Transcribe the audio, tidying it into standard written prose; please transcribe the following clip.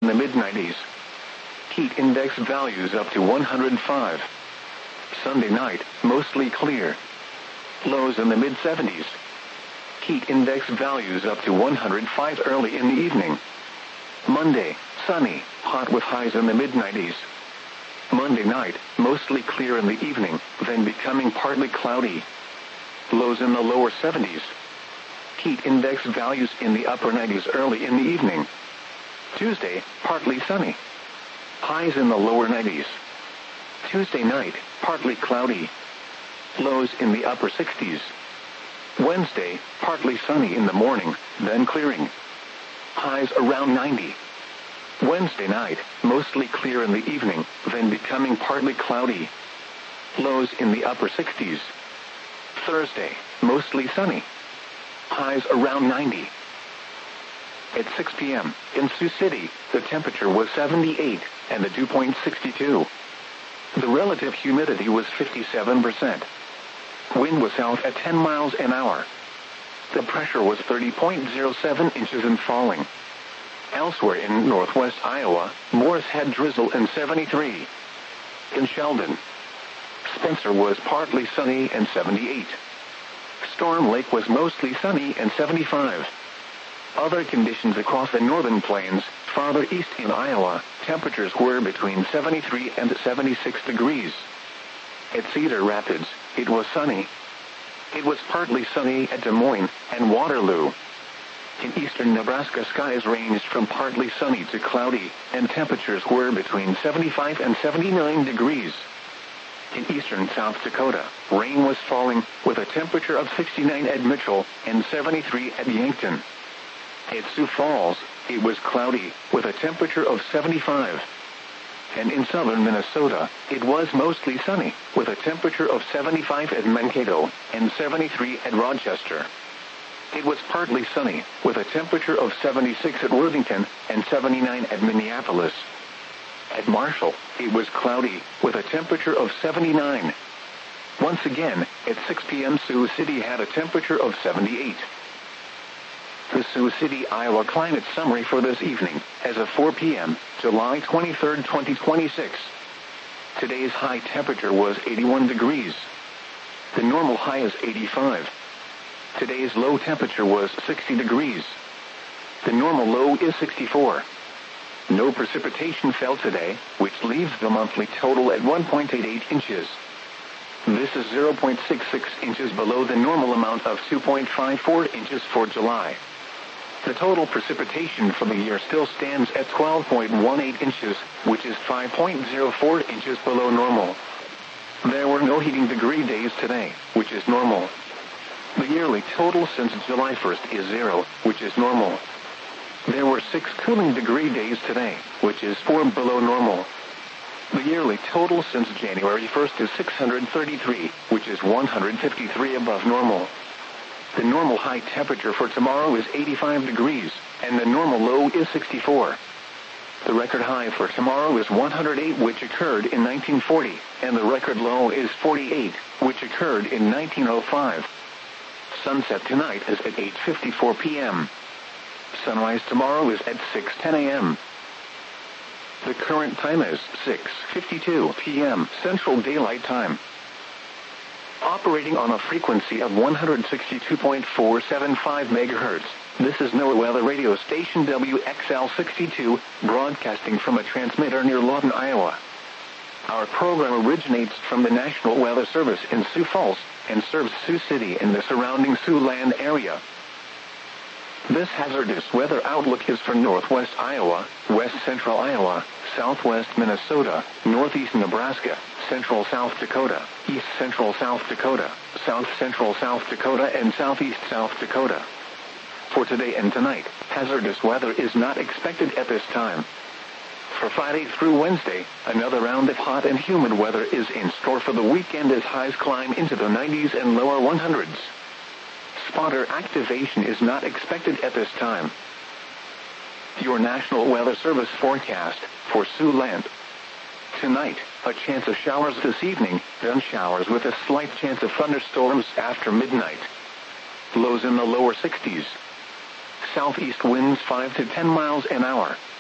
in the mid-90s. Heat index values up to 105. Sunday night, mostly clear. Lows in the mid-70s. Heat index values up to 105 early in the evening. Monday, sunny, hot with highs in the mid-90s. Monday night, mostly clear in the evening, then becoming partly cloudy. Lows in the lower 70s. Heat index values in the upper 90s early in the evening. Tuesday, partly sunny. Highs in the lower 90s. Tuesday night, partly cloudy. Lows in the upper 60s. Wednesday, partly sunny in the morning, then clearing. Highs around 90. Wednesday night, mostly clear in the evening, then becoming partly cloudy. Lows in the upper 60s. Thursday, mostly sunny. Highs around 90. At 6 p.m., in Sioux City, the temperature was 78, and the dew point 62. The relative humidity was 57%. Wind was south at 10 miles an hour. The pressure was 30.07 inches and falling. Elsewhere in northwest Iowa, Morris had drizzle and 73. In Sheldon, Spencer was partly sunny and 78. Storm Lake was mostly sunny and 75. Other conditions across the northern plains, farther east in Iowa, temperatures were between 73 and 76 degrees. At Cedar Rapids, it was sunny. It was partly sunny at Des Moines and Waterloo. In eastern Nebraska, skies ranged from partly sunny to cloudy, and temperatures were between 75 and 79 degrees. In eastern South Dakota, rain was falling, with a temperature of 69 at Mitchell and 73 at Yankton. At Sioux Falls, it was cloudy, with a temperature of 75. And in southern Minnesota, it was mostly sunny, with a temperature of 75 at Mankato and 73 at Rochester. It was partly sunny, with a temperature of 76 at Worthington and 79 at Minneapolis. At Marshall, it was cloudy, with a temperature of 79. Once again, at 6 p.m. Sioux City had a temperature of 78. The Sioux City, Iowa climate summary for this evening, as of 4 p.m., July 23, 2026. Today's high temperature was 81 degrees. The normal high is 85. Today's low temperature was 60 degrees. The normal low is 64. No precipitation fell today, which leaves the monthly total at 1.88 inches. This is 0.66 inches below the normal amount of 2.54 inches for July. The total precipitation for the year still stands at 12.18 inches, which is 5.04 inches below normal. There were no heating degree days today, which is normal. The yearly total since July 1st is 0, which is normal. There were 6 cooling degree days today, which is 4 below normal. The yearly total since January 1st is 633, which is 153 above normal. The normal high temperature for tomorrow is 85 degrees, and the normal low is 64. The record high for tomorrow is 108, which occurred in 1940, and the record low is 48, which occurred in 1905. Sunset tonight is at 8:54 p.m. Sunrise tomorrow is at 6:10 a.m. The current time is 6:52 p.m. Central Daylight Time. Operating on a frequency of 162.475 MHz, this is NOAA Weather Radio Station WXL62, broadcasting from a transmitter near Lawton, Iowa. Our program originates from the National Weather Service in Sioux Falls and serves Sioux City and the surrounding Siouxland area. This hazardous weather outlook is for northwest Iowa, west central Iowa, southwest Minnesota, northeast Nebraska, central South Dakota, east central South Dakota, south central South Dakota, and southeast South Dakota. For today and tonight, hazardous weather is not expected at this time. For Friday through Wednesday, another round of hot and humid weather is in store for the weekend as highs climb into the 90s and lower 100s. Spotter activation is not expected at this time. Your National Weather Service forecast for Siouxland. Tonight, a chance of showers this evening, then showers with a slight chance of thunderstorms after midnight. Lows in the lower 60s. Southeast winds 5 to 10 miles an hour.